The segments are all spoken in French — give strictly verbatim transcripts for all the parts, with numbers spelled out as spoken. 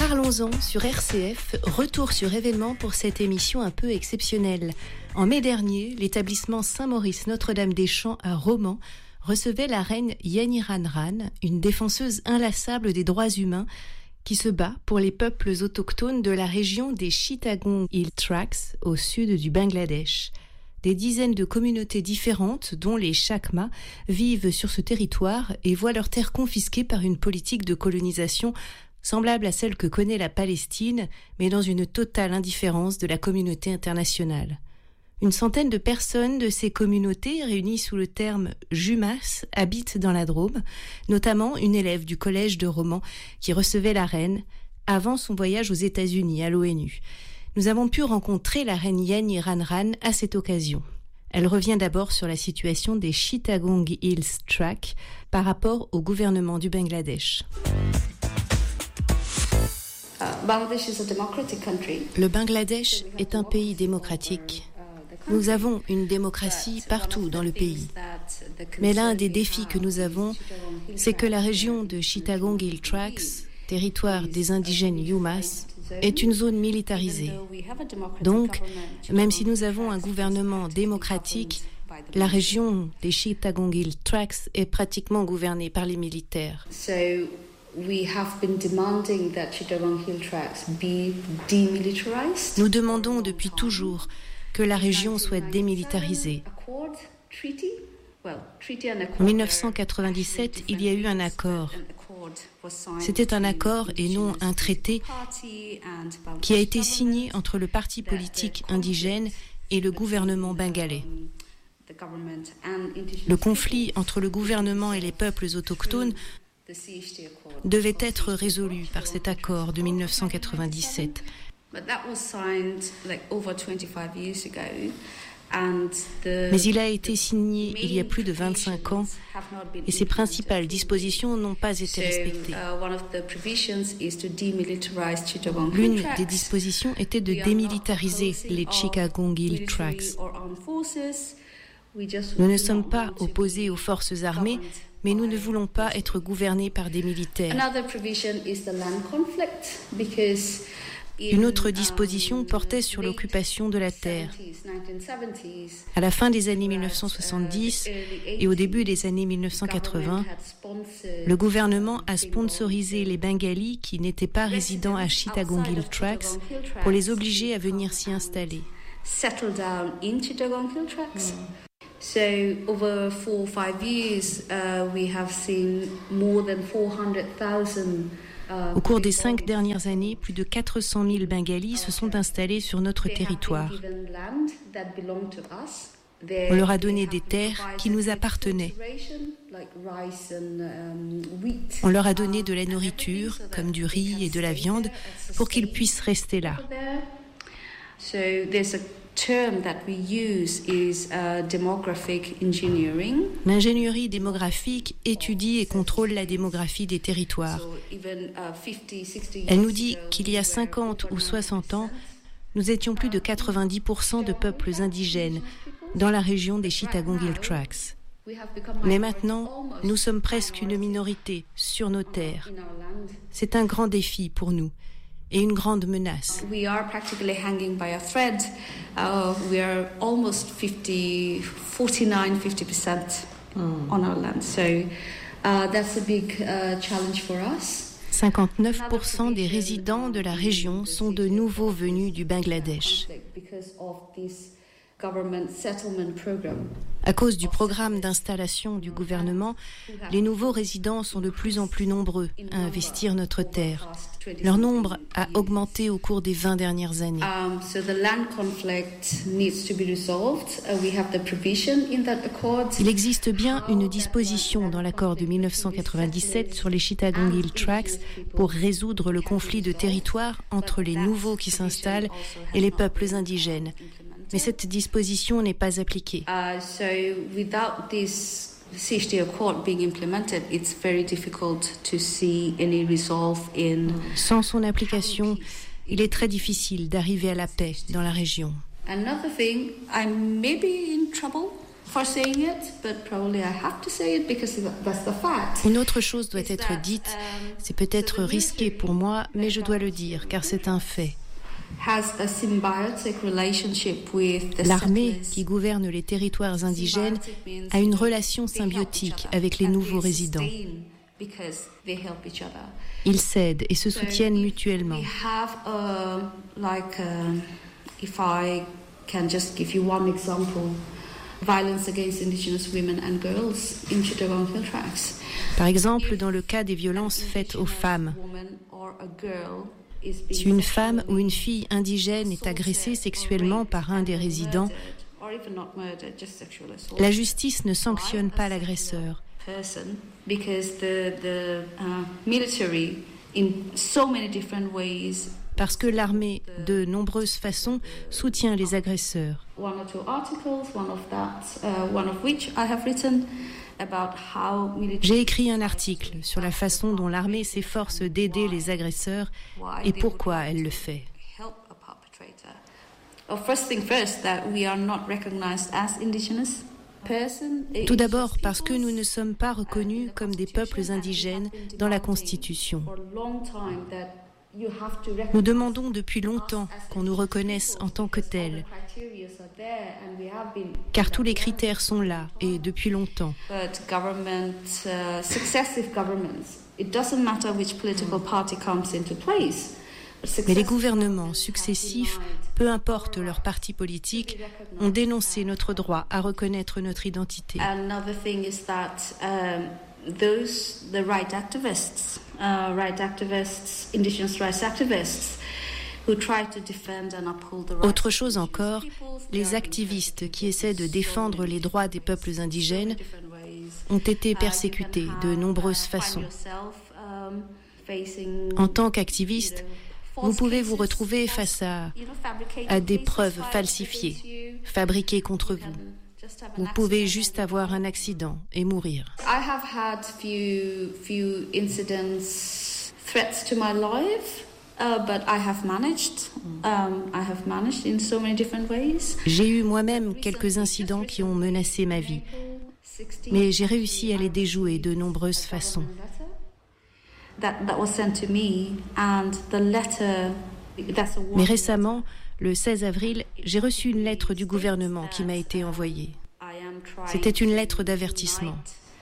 Parlons-en sur R C F, retour sur événement pour cette émission un peu exceptionnelle. En mai dernier, l'établissement Saint-Maurice Notre-Dame-des-Champs à Romans recevait la reine Yaniranan, une défenseuse inlassable des droits humains qui se bat pour les peuples autochtones de la région des Chittagong Hill Tracts au sud du Bangladesh. Des dizaines de communautés différentes, dont les Chakmas, vivent sur ce territoire et voient leurs terres confisquées par une politique de colonisation semblable à celle que connaît la Palestine, mais dans une totale indifférence de la communauté internationale. Une centaine de personnes de ces communautés, réunies sous le terme Jumas, habitent dans la Drôme, notamment une élève du collège de Romans qui recevait la reine avant son voyage aux États-Unis à l'ONU. Nous avons pu rencontrer la reine Yaniranan à cette occasion. Elle revient d'abord sur la situation des Chittagong Hills Tracts par rapport au gouvernement du Bangladesh. Le Bangladesh est un pays démocratique. Nous avons une démocratie partout dans le pays. Mais l'un des défis que nous avons, c'est que la région de Chittagong Hill Tracts, territoire des indigènes Yumas, est une zone militarisée. Donc, même si nous avons un gouvernement démocratique, la région des Chittagong Hill Tracts est pratiquement gouvernée par les militaires. Nous demandons depuis toujours que la région soit démilitarisée. En dix-neuf cent quatre-vingt-dix-sept, il y a eu un accord. C'était un accord et non un traité qui a été signé entre le parti politique indigène et le gouvernement bengalais. Le conflit entre le gouvernement et les peuples autochtones devait être résolu par cet accord de dix-neuf cent quatre-vingt-dix-sept. Mais il a été signé il y a plus de vingt-cinq ans et ses principales dispositions n'ont pas été respectées. L'une des dispositions était de démilitariser les Chittagong Hill Tracts. Nous ne sommes pas opposés aux forces armées, mais nous ne voulons pas être gouvernés par des militaires. Une autre disposition portait sur l'occupation de la terre. À la fin des années dix-neuf cent soixante-dix et au début des années dix-neuf cent quatre-vingts, le gouvernement a sponsorisé les Bengalis qui n'étaient pas résidents à Chittagong Hill Tracts pour les obliger à venir s'y installer. So over four or five years, uh, we have seen more than four hundred thousand. Au cours des cinq dernières années, plus de quatre cent mille Bengalis se sont installés sur notre territoire. On leur a donné des terres qui nous appartenaient. On leur a donné de la nourriture, comme du riz et de la viande, pour qu'ils puissent rester là. Term that we use is uh, demographic engineering. L'ingénierie démographique étudie et contrôle la démographie des territoires. Elle nous dit qu'il y a cinquante ou soixante ans, nous étions plus de quatre-vingt-dix pour cent de peuples indigènes dans la région des Chittagong Hill Tracts. Mais maintenant, nous sommes presque une minorité sur nos terres. C'est un grand défi pour nous. Et une grande menace. We are practically hanging by a thread. Uh, we are almost fifty, forty-nine, fifty percent mm. on our land. So uh, that's a big uh, challenge for us. cinquante-neuf pour cent des résidents de la région sont de nouveaux venus du Bangladesh. À cause du programme d'installation du gouvernement, les nouveaux résidents sont de plus en plus nombreux à investir notre terre. Leur nombre a augmenté au cours des vingt dernières années. Il existe bien une disposition dans l'accord de dix-neuf cent quatre-vingt-dix-sept sur les Chittagong Hill Tracts pour résoudre le conflit de territoire entre les nouveaux qui s'installent et les peuples indigènes. Mais cette disposition n'est pas appliquée. Uh, so without this C H D Accord being implemented, it's very difficult to see any resolve in. Sans son application, il est très difficile d'arriver à la paix dans la région. Another thing, I may be in trouble Une autre chose doit être dite, c'est peut-être risqué pour moi, mais je dois le dire, car c'est un fait. L'armée qui gouverne les territoires indigènes a une relation symbiotique avec les nouveaux résidents. Ils s'aident et se soutiennent mutuellement. Par exemple, dans le cas des violences faites aux femmes, si une femme ou une fille indigène est agressée sexuellement par un des résidents, la justice ne sanctionne pas l'agresseur. Parce que l'armée, de nombreuses façons, soutient les agresseurs. J'ai écrit un article sur la façon dont l'armée s'efforce d'aider les agresseurs et pourquoi elle le fait. Tout d'abord parce que nous ne sommes pas reconnus comme des peuples indigènes dans la Constitution. Nous demandons depuis longtemps qu'on nous reconnaisse en tant que tels, car tous les critères sont là et depuis longtemps. Mais les gouvernements successifs, peu importe leur parti politique, ont dénoncé notre droit à reconnaître notre identité. Those, the right activists, uh, right activists, indigenous rights activists, who try to defend and uphold the rights. Autre chose encore, les activistes qui essaient de défendre les droits des peuples indigènes ont été persécutés de nombreuses façons. En tant qu'activiste, vous pouvez vous retrouver face à, à des preuves falsifiées, fabriquées contre vous. Vous pouvez juste avoir un accident et mourir. I have had few few incidents, threats to my life, uh, but I have managed. Um, I have managed in so many different ways. J'ai eu moi-même quelques incidents qui ont menacé ma vie, mais j'ai réussi à les déjouer de nombreuses façons. That that was sent to me, and the letter. Mais récemment, le seize avril, j'ai reçu une lettre du gouvernement qui m'a été envoyée. C'était une lettre d'avertissement.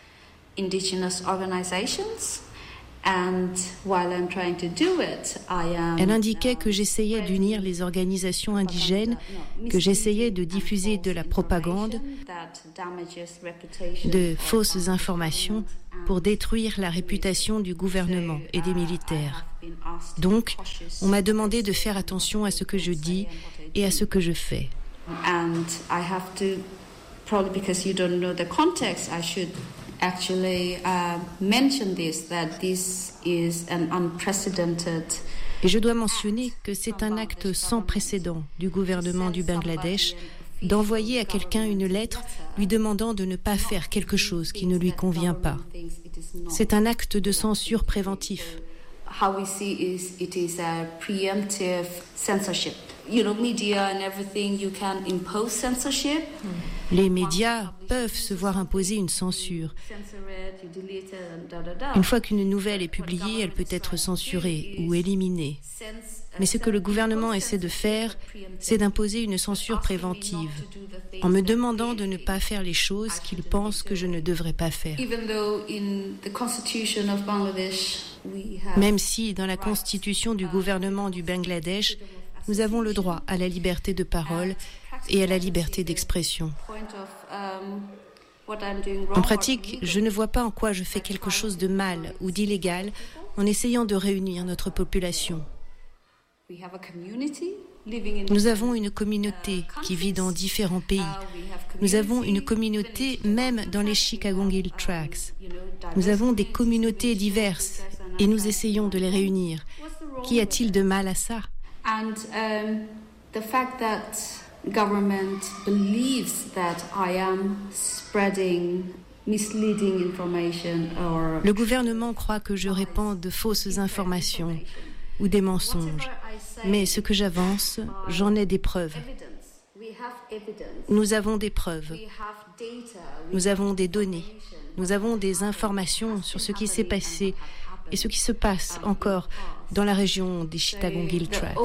Elle indiquait que j'essayais d'unir les organisations indigènes, que j'essayais de diffuser de la propagande, de fausses informations pour détruire la réputation du gouvernement et des militaires. Donc, on m'a demandé de faire attention à ce que je dis et à ce que je fais. Probably because you don't know the context, I should actually uh, mention this, that this is an unprecedented. Et je dois mentionner que c'est un acte sans précédent du gouvernement du Bangladesh d'envoyer à quelqu'un une lettre lui demandant de ne pas faire quelque chose qui ne lui convient pas. C'est un acte de censure préventif. How we see is it is a preemptive censorship. You know, media and everything, you can impose censorship. Les médias peuvent se voir imposer une censure. Une fois qu'une nouvelle est publiée, elle peut être censurée ou éliminée. Mais ce que le gouvernement essaie de faire, c'est d'imposer une censure préventive, en me demandant de ne pas faire les choses qu'il pense que je ne devrais pas faire. Même si, dans la constitution du gouvernement du Bangladesh, nous avons le droit à la liberté de parole et à la liberté d'expression. En pratique, je ne vois pas en quoi je fais quelque chose de mal ou d'illégal en essayant de réunir notre population. Nous avons une communauté qui vit dans différents pays. Nous avons une communauté même dans les Chittagong Tracts. Nous avons des communautés diverses et nous essayons de les réunir. Qu'y a-t-il de mal à ça? And um, the fact that government believes that I am spreading misleading information or Le gouvernement croit que je répands de fausses informations ou des mensonges. Mais ce que j'avance, j'en ai des preuves. Nous avons des preuves. Nous avons des données, nous avons des informations sur ce qui s'est passé et ce qui se passe encore dans la région des Chittagong Hill Tracts.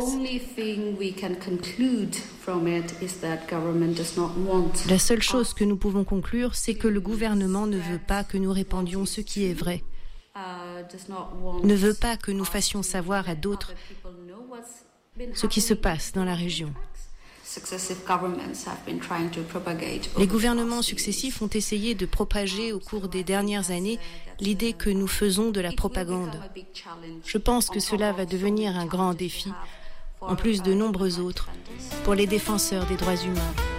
La seule chose que nous pouvons conclure, c'est que le gouvernement ne veut pas que nous répandions ce qui est vrai, ne veut pas que nous fassions savoir à d'autres ce qui se passe dans la région. Les gouvernements successifs ont essayé de propager au cours des dernières années l'idée que nous faisons de la propagande. Je pense que cela va devenir un grand défi, en plus de nombreux autres, pour les défenseurs des droits humains.